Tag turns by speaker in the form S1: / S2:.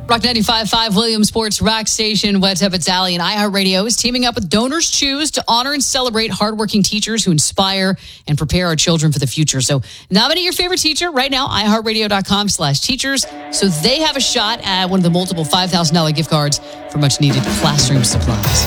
S1: Rock 95.5 Williamsport's Rock Station. What's up? It's Allie, and iHeartRadio is teaming up with Donors Choose to honor and celebrate hardworking teachers who inspire and prepare our children for the future. So nominate your favorite teacher right now, iHeartRadio.com/teachers, so they have a shot at one of the multiple $5,000 gift cards for much needed classroom supplies.